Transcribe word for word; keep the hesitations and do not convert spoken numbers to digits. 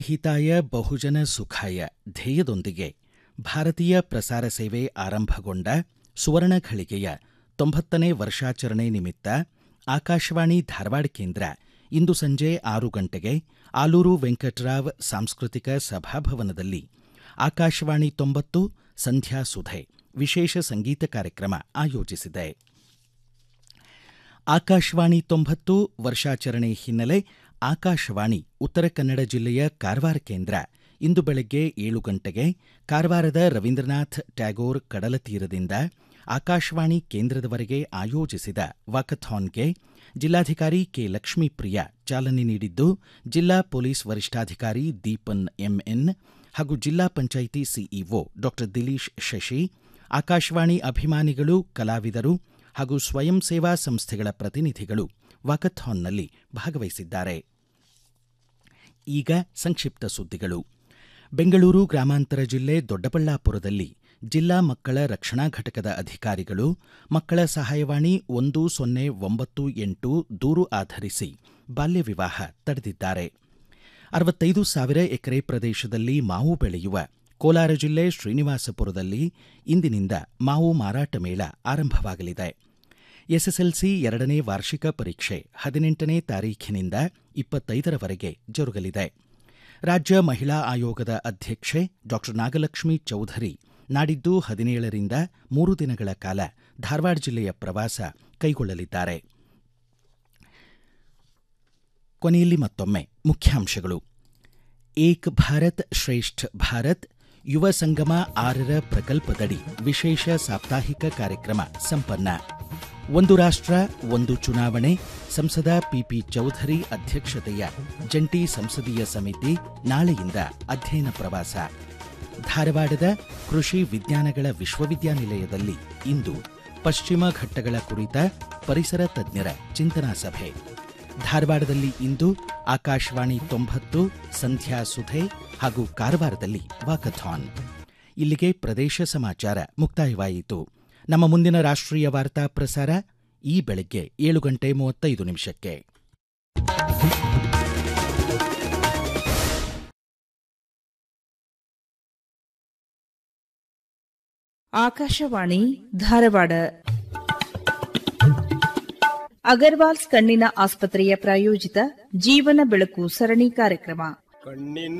ಹಿತಾಯ ಬಹುಜನ ಸುಖಾಯ ಧ್ಯೇಯದೊಂದಿಗೆ ಭಾರತೀಯ ಪ್ರಸಾರ ಸೇವೆ ಆರಂಭಗೊಂಡ ಸುವರ್ಣ ಘಳಿಗೆಯ ತೊಂಬತ್ತನೇ ವರ್ಷಾಚರಣೆ ನಿಮಿತ್ತ ಆಕಾಶವಾಣಿ ಧಾರವಾಡ ಕೇಂದ್ರ ಇಂದು ಸಂಜೆ ಆರು ಗಂಟೆಗೆ ಆಲೂರು ವೆಂಕಟರಾವ್ ಸಾಂಸ್ಕೃತಿಕ ಸಭಾಭವನದಲ್ಲಿ ಆಕಾಶವಾಣಿ ತೊಂಬತ್ತು ಸಂಧ್ಯಾ ಸುಧೆ ವಿಶೇಷ ಸಂಗೀತ ಕಾರ್ಯಕ್ರಮ ಆಯೋಜಿಸಿದೆ. ಆಕಾಶವಾಣಿ ತೊಂಬತ್ತು ವರ್ಷಾಚರಣೆ ಹಿನ್ನೆಲೆ ಆಕಾಶವಾಣಿ ಉತ್ತರ ಕನ್ನಡ ಜಿಲ್ಲೆಯ ಕಾರವಾರ ಕೇಂದ್ರ ಇಂದು ಬೆಳಗ್ಗೆ ಏಳು ಗಂಟೆಗೆ ಕಾರವಾರದ ರವೀಂದ್ರನಾಥ್ ಟ್ಯಾಗೋರ್ ಕಡಲ ತೀರದಿಂದ ಆಕಾಶವಾಣಿ ಕೇಂದ್ರದವರೆಗೆ ಆಯೋಜಿಸಿದ ವಾಕಥಾನ್ಗೆ ಜಿಲ್ಲಾಧಿಕಾರಿ ಕೆ ಲಕ್ಷ್ಮೀಪ್ರಿಯ ಚಾಲನೆ ನೀಡಿದ್ದು, ಜಿಲ್ಲಾ ಪೊಲೀಸ್ ವರಿಷ್ಠಾಧಿಕಾರಿ ದೀಪನ್ ಎಂಎನ್ ಹಾಗೂ ಜಿಲ್ಲಾ ಪಂಚಾಯಿತಿ ಸಿಇಒ ಡಾಕ್ಟರ್ ದಿಲೀಶ್ ಶಶಿ, ಆಕಾಶವಾಣಿ ಅಭಿಮಾನಿಗಳು, ಕಲಾವಿದರು ಹಾಗೂ ಸ್ವಯಂ ಸೇವಾ ಸಂಸ್ಥೆಗಳ ಪ್ರತಿನಿಧಿಗಳು ವಾಕಥಾನ್ನಲ್ಲಿ ಭಾಗವಹಿಸಿದ್ದಾರೆ. ಈಗ ಸಂಕ್ಷಿಪ್ತ ಸುದ್ದಿಗಳು. ಬೆಂಗಳೂರು ಗ್ರಾಮಾಂತರ ಜಿಲ್ಲೆ ದೊಡ್ಡಬಳ್ಳಾಪುರದಲ್ಲಿ ಜಿಲ್ಲಾ ಮಕ್ಕಳ ರಕ್ಷಣಾ ಘಟಕದ ಅಧಿಕಾರಿಗಳು ಮಕ್ಕಳ ಸಹಾಯವಾಣಿ ಒಂದು ಸೊನ್ನೆ ಒಂಬತ್ತು ಎಂಟು ದೂರು ಆಧರಿಸಿ ಬಾಲ್ಯ ವಿವಾಹ ತಡೆದಿದ್ದಾರೆ. ಅರವತ್ತೈದು ಸಾವಿರ ಎಕರೆ ಪ್ರದೇಶದಲ್ಲಿ ಮಾವು ಬೆಳೆಯುವ ಕೋಲಾರ ಜಿಲ್ಲೆ ಶ್ರೀನಿವಾಸಪುರದಲ್ಲಿ ಇಂದಿನಿಂದ ಮಾವು ಮಾರಾಟ ಮೇಳ ಆರಂಭವಾಗಲಿದೆ. ಎಸ್ಎಸ್ಎಲ್ಸಿ ಎರಡನೇ ವಾರ್ಷಿಕ ಪರೀಕ್ಷೆ ಹದಿನೆಂಟನೇ ತಾರೀಖಿನಿಂದ ಇಪ್ಪತ್ತೈದರವರೆಗೆ ಜರುಗಲಿದೆ. ರಾಜ್ಯ ಮಹಿಳಾ ಆಯೋಗದ ಅಧ್ಯಕ್ಷೆ ಡಾಕ್ಟರ್ ನಾಗಲಕ್ಷ್ಮಿ ಚೌಧರಿ ನಾಡಿದ್ದು ಹದಿನೇಳರಿಂದ ಮೂರು ದಿನಗಳ ಕಾಲ ಧಾರವಾಡ ಜಿಲ್ಲೆಯ ಪ್ರವಾಸ ಕೈಗೊಳ್ಳಲಿದ್ದಾರೆ. ಕೊನೆಯಲ್ಲಿ ಮತ್ತೊಮ್ಮೆ ಮುಖ್ಯಾಂಶಗಳು. ಏಕ್ ಭಾರತ್ ಶ್ರೇಷ್ಠ ಭಾರತ್ ಯುವ ಸಂಗಮ ಆರರ ಪ್ರಕಲ್ಪದಡಿ ವಿಶೇಷ ಸಾಪ್ತಾಹಿಕ ಕಾರ್ಯಕ್ರಮ ಸಂಪನ್ನ. ಒಂದು ರಾಷ್ಟ್ರ ಒಂದು ಚುನಾವಣೆ ಸಂಸದ ಪಿಪಿ ಚೌಧರಿ ಅಧ್ಯಕ್ಷತೆಯ ಜಂಟಿ ಸಂಸದೀಯ ಸಮಿತಿ ನಾಳೆಯಿಂದ ಅಧ್ಯಯನ ಪ್ರವಾಸ. ಧಾರವಾಡದ ಕೃಷಿ ವಿಜ್ಞಾನಗಳ ವಿಶ್ವವಿದ್ಯಾನಿಲಯದಲ್ಲಿ ಇಂದು ಪಶ್ಚಿಮ ಘಟ್ಟಗಳ ಕುರಿತ ಪರಿಸರ ತಜ್ಞರ ಚಿಂತನಾ ಸಭೆ. ಧಾರವಾಡದಲ್ಲಿ ಇಂದು ಆಕಾಶವಾಣಿ ತೊಂಬತ್ತು ಸಂಧ್ಯಾ ಸುಧೆ ಹಾಗೂ ಕಾರವಾರದಲ್ಲಿ ವಾಕಥಾನ್. ಇಲ್ಲಿಗೆ ಪ್ರದೇಶ ಸಮಾಚಾರ ಮುಕ್ತಾಯವಾಯಿತು. ನಮ್ಮ ಮುಂದಿನ ರಾಷ್ಟ್ರೀಯ ವಾರ್ತಾ ಪ್ರಸಾರ ಈ ಬೆಳಗ್ಗೆ ಏಳು ಗಂಟೆ ಮೂವತ್ತೈದು ನಿಮಿಷಕ್ಕೆ. ಆಕಾಶವಾಣಿ ಧಾರವಾಡ. ಅಗರ್ವಾಲ್ಸ್ ಕಣ್ಣಿನ ಆಸ್ಪತ್ರೆಯ ಪ್ರಾಯೋಜಿತ ಜೀವನ ಬೆಳಕು ಸರಣಿ ಕಾರ್ಯಕ್ರಮ. ಕಣ್ಣಿನ